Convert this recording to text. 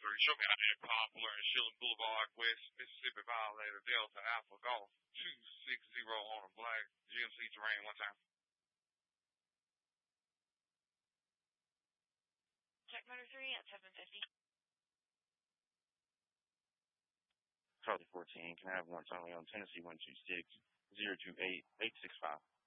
3. Show me out at Poplar and Shilling Boulevard, West Mississippi, Violator, Delta, Alpha, Golf, 260 on a black, GMC Terrain, one time. Check motor 3 at 750. Charlie 14, can I have one only on Tennessee 126 028 865?